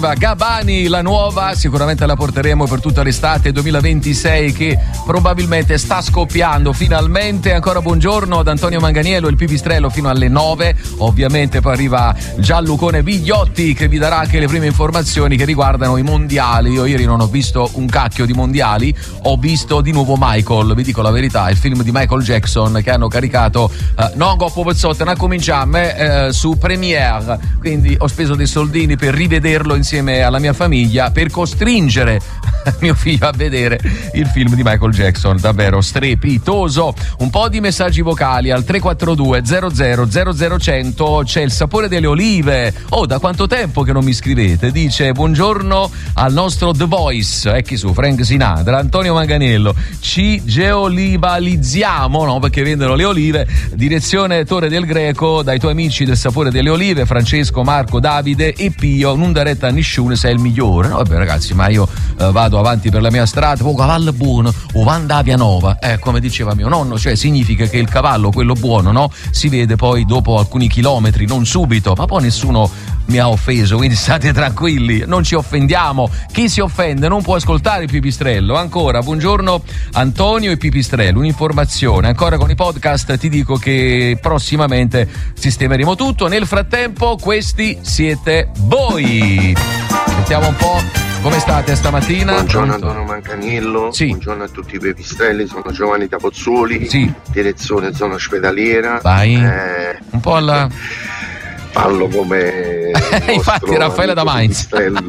Gabbani, la nuova, sicuramente la porteremo per tutta l'estate 2026 che probabilmente sta scoppiando finalmente. Ancora buongiorno ad Antonio Manganiello, il Pipistrello fino alle 9. Ovviamente poi arriva Gianlucone Vigliotti che vi darà anche le prime informazioni che riguardano i mondiali. Io ieri non ho visto un cacchio di mondiali, ho visto di nuovo Michael, vi dico la verità, il film di Michael Jackson che hanno caricato non Goppo Pezzotte, non cominciamo su Premiere, quindi ho speso dei soldini per rivederlo insieme alla mia famiglia, per costringere mio figlio a vedere il film di Michael Jackson, davvero strepitoso. Un po' di messaggi vocali al 342 00 00 c'è il sapore delle olive. Oh, da quanto tempo che non mi scrivete? Dice buongiorno al nostro The Voice, chi su Frank Sinatra, Antonio Manganiello, ci geolivalizziamo, no, perché vendono le olive, direzione Torre del Greco, dai tuoi amici del sapore delle olive, Francesco, Marco, Davide e Pio, non daretta a nessuno, sei il migliore. No, vabbè ragazzi, ma io vado avanti per la mia strada, poi cavallo buono o vanda a via nova, come diceva mio nonno, cioè significa che il cavallo, quello buono, no, si vede poi dopo alcuni chilometri, non subito, ma poi nessuno mi ha offeso, quindi state tranquilli, non ci offendiamo, chi si offende non può ascoltare il Pipistrello. Ancora buongiorno Antonio e Pipistrello, un'informazione, ancora con i podcast ti dico che prossimamente sistemeremo tutto, nel frattempo questi siete voi. Sentiamo un po' come state stamattina. Buongiorno Antonio Manganiello, sì. Buongiorno a tutti i Pipistrelli, sono Giovanni da Pozzuoli, sì. Direzione zona ospedaliera. Vai, un po' alla... Parlo come infatti Raffaele da Mainz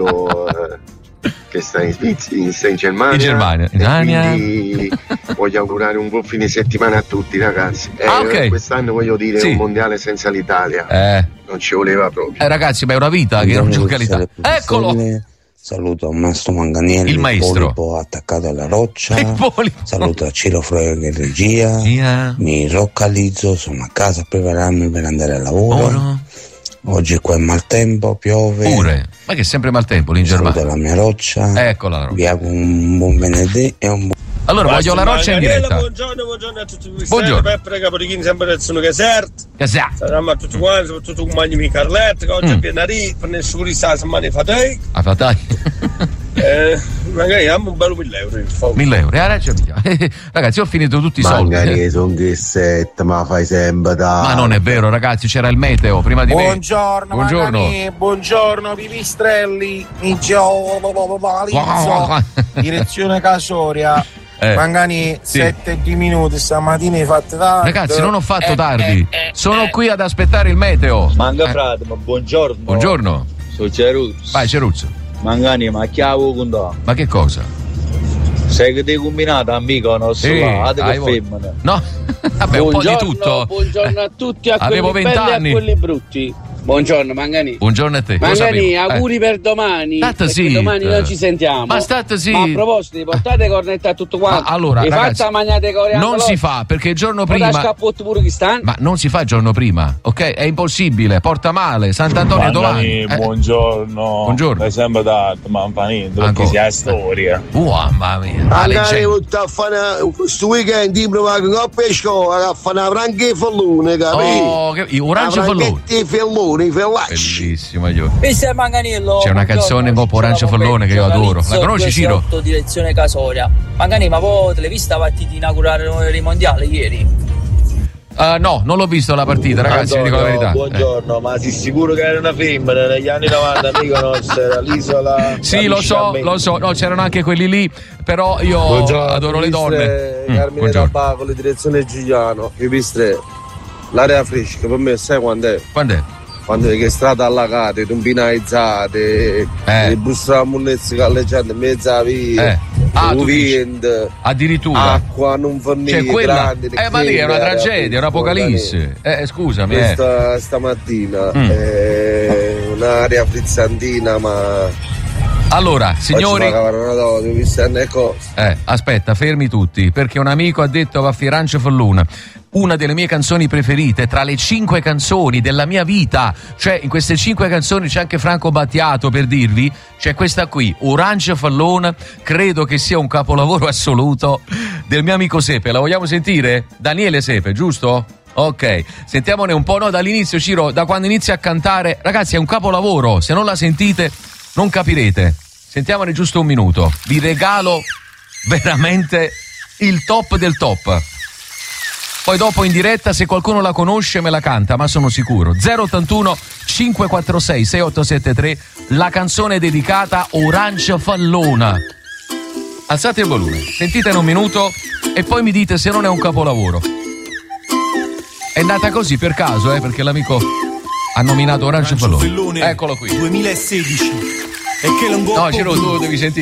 che sta in Germania. Quindi voglio augurare un buon fine settimana a tutti ragazzi. Okay. Quest'anno voglio dire un mondiale senza l'Italia, non ci voleva proprio. Ragazzi, ma è una vita che non gioca l'Italia. Eccolo! Saluto a Mastro Manganiello, il maestro, il polipo attaccato alla roccia. Saluto a Ciro Frega in regia. Mi localizzo, sono a casa a prepararmi per andare al lavoro. Oggi qua è maltempo, piove. Pure. Ma che è sempre maltempo lì in Germania. Saluto la mia roccia. Eccola la roccia. Vi auguro un buon venerdì e un buon... Allora voglio la roccia in diretta. Buongiorno a tutti. Buongiorno. Peppe Capodichini, sempre nel sono Casert. Saremo a tutti quanti, soprattutto con Magni Carletto, che oggi è pienarì, per nessuno di sta settimana fatai. Magari abbiamo un bello 1.000 euro in fondo. 1.000 euro, ragazzi, ho finito tutti i soldi. Magari sono che set, ma fai sempre da. Ma non è vero, ragazzi, c'era il meteo prima di me. Buongiorno. Buongiorno Pipistrelli. Direzione Casoria. Mangani, 7 minuti stamattina hai fatto tardi. Ragazzi, non ho fatto tardi. Sono qui ad aspettare il meteo. Manga frate, ma buongiorno. Buongiorno. Sono Ceruzzo. Vai Ceruzzo. Mangani, ma chiavo con da. Ma che cosa? Sei che ti combinata, amico, non so là, che femmina. No, vabbè, un po' di tutto. Buongiorno a tutti, a Avevo quelli 20 belli anni. e a quelli brutti. Buongiorno Mangani. Buongiorno a te. Mangani, auguri per domani. Perché domani non ci sentiamo. Ma state sì. Ma a proposito, portate cornetta a tutto quanto. Allora, ragazzi, non si fa perché il giorno prima. Ma non si fa il giorno prima, ok? È impossibile, porta male. Sant'Antonio domani. Buongiorno. Buongiorno. È sempre tardi, ma non fa niente, perché si ha storia. Mamma mia. Magari questo weekend ti provato un pesco a fare una franca e fallone, capito? Oh, orange fallone. Bellissimo, io. Mister Manganiello. C'è una canzone un po' Orange Fallone che io adoro. La conosci, Ciro? Direzione Casoria. Mangani, ma voi te l'hai vista partita inaugurare i mondiali ieri? No, non l'ho visto la partita, ragazzi, vi dico la verità. Buongiorno, ma sei sicuro che era una femmina negli anni 90, amico nostro, era l'isola? Sì, lo so, no, c'erano anche quelli lì, però io adoro le donne. Carmine Rabà con la direzione Giuliano, Pipistre, l'area fresca, per me sai quando è? Quando è? Quando è che strade allagate, tombinaizzate, le buste a munnezze galleggianti in mezzo alla via, vento, addirittura acqua non fornire, grandi, ma lì è una tragedia, è un'apocalisse. Scusami. Questa stamattina è un'area frizzantina, ma allora, signori, aspetta, fermi tutti, perché un amico ha detto va a Firancio Falluna. Una delle mie canzoni preferite, tra le 5 canzoni della mia vita, cioè in queste 5 canzoni c'è anche Franco Battiato, per dirvi, c'è questa qui, Orange Fallone, credo che sia un capolavoro assoluto del mio amico Sepe. La vogliamo sentire? Daniele Sepe, giusto? Ok, sentiamone un po', no, dall'inizio, Ciro, da quando inizia a cantare, ragazzi, è un capolavoro, se non la sentite non capirete. Sentiamone giusto un minuto. Vi regalo veramente il top del top. Poi dopo in diretta, se qualcuno la conosce, me la canta, ma sono sicuro. 081 546 6873, la canzone dedicata Orange Fallona. Alzate il volume, sentite in un minuto e poi mi dite se non è un capolavoro. È nata così per caso, perché l'amico ha nominato Orange Fallona. Eccolo qui. 2016. No, Ciro, tu devi sentire.